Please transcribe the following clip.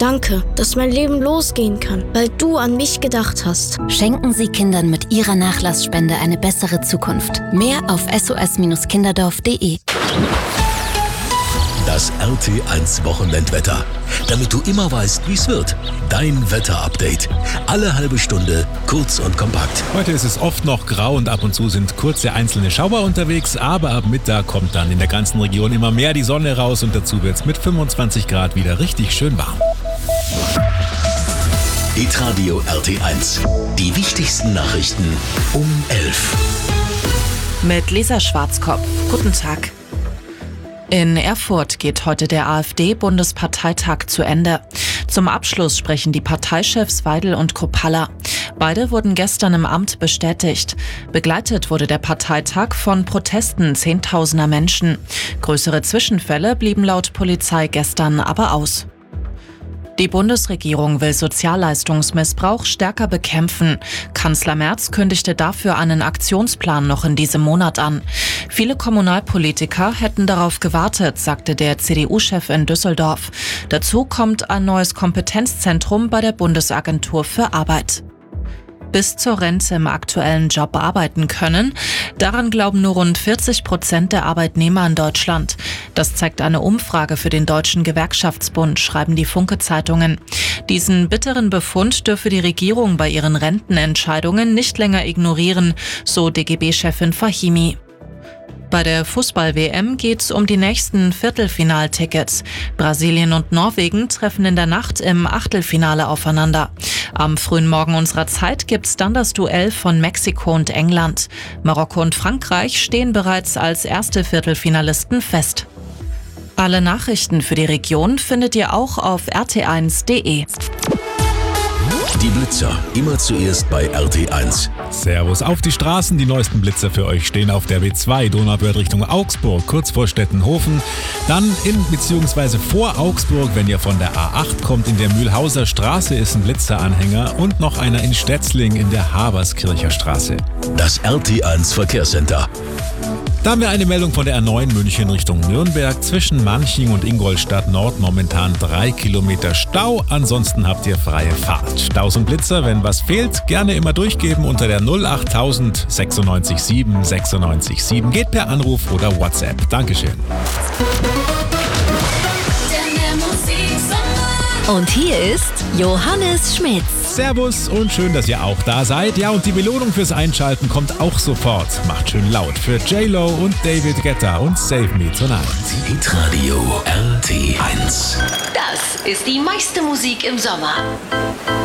Danke, dass mein Leben losgehen kann, weil du an mich gedacht hast. Schenken Sie Kindern mit Ihrer Nachlassspende eine bessere Zukunft. Mehr auf sos-kinderdorf.de. Das RT1 Wochenendwetter. Damit du immer weißt, wie es wird. Dein Wetterupdate. Alle halbe Stunde, kurz und kompakt. Heute ist es oft noch grau und ab und zu sind kurze einzelne Schauer unterwegs, aber ab Mittag kommt dann in der ganzen Region immer mehr die Sonne raus und dazu wird es mit 25 Grad wieder richtig schön warm. Hitradio RT1. Die wichtigsten Nachrichten um 11. Mit Lisa Schwarzkopf. Guten Tag. In Erfurt geht heute der AfD-Bundesparteitag zu Ende. Zum Abschluss sprechen die Parteichefs Weidel und Kropalla. Beide wurden gestern im Amt bestätigt. Begleitet wurde der Parteitag von Protesten Zehntausender Menschen. Größere Zwischenfälle blieben laut Polizei gestern aber aus. Die Bundesregierung will Sozialleistungsmissbrauch stärker bekämpfen. Kanzler Merz kündigte dafür einen Aktionsplan noch in diesem Monat an. Viele Kommunalpolitiker hätten darauf gewartet, sagte der CDU-Chef in Düsseldorf. Dazu kommt ein neues Kompetenzzentrum bei der Bundesagentur für Arbeit. Bis zur Rente im aktuellen Job arbeiten können. Daran glauben nur rund 40% der Arbeitnehmer in Deutschland. Das zeigt eine Umfrage für den Deutschen Gewerkschaftsbund, schreiben die Funke-Zeitungen. Diesen bitteren Befund dürfe die Regierung bei ihren Rentenentscheidungen nicht länger ignorieren, so DGB-Chefin Fahimi. Bei der Fußball-WM geht es um die nächsten Viertelfinaltickets. Brasilien und Norwegen treffen in der Nacht im Achtelfinale aufeinander. Am frühen Morgen unserer Zeit gibt's dann das Duell von Mexiko und England. Marokko und Frankreich stehen bereits als erste Viertelfinalisten fest. Alle Nachrichten für die Region findet ihr auch auf rt1.de. Die Blitzer, immer zuerst bei RT1. Servus auf die Straßen, die neuesten Blitzer für euch stehen auf der B2 Donauwörth Richtung Augsburg, kurz vor Stettenhofen. Dann in bzw. vor Augsburg, wenn ihr von der A8 kommt, in der Mühlhauser Straße ist ein Blitzeranhänger und noch einer in Stetzling in der Haberskircher Straße. Das RT1 Verkehrscenter. Da haben wir eine Meldung von der A9 München Richtung Nürnberg. Zwischen Manching und Ingolstadt Nord momentan 3 Kilometer Stau. Ansonsten habt ihr freie Fahrt. Staus und Blitzer, wenn was fehlt, gerne immer durchgeben unter der 08000 96 7 96 7. Geht per Anruf oder WhatsApp. Dankeschön. Und hier ist Johannes Schmitz. Servus und schön, dass ihr auch da seid. Ja, und die Belohnung fürs Einschalten kommt auch sofort. Macht schön laut für J-Lo und David Guetta und Save Me Tonight. Hitradio RT1. Das ist die meiste Musik im Sommer.